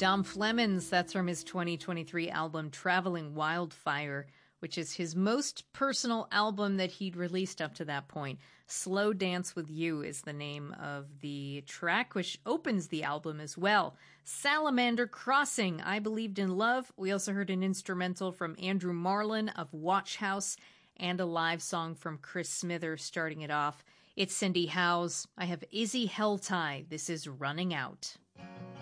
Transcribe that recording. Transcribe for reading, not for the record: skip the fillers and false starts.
Dom Flemons, that's from his 2023 album Traveling Wildfire, which is his most personal album that he'd released up to that point. Slow Dance With You is the name of the track, which opens the album as well. Salamander Crossing, I Believed in Love. We also heard an instrumental from Andrew Marlin of Watch House and a live song from Chris Smither starting it off. It's Cindy Howes. I have Izzy Helltie. This is Running Out.